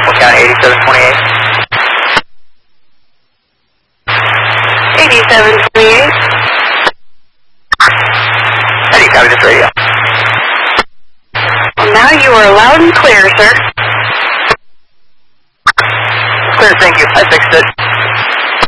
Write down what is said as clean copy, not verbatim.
Franklin County 8728. 8728. How do you copy this radio? Well, now you are loud and clear, sir. Clear, thank you. I fixed it.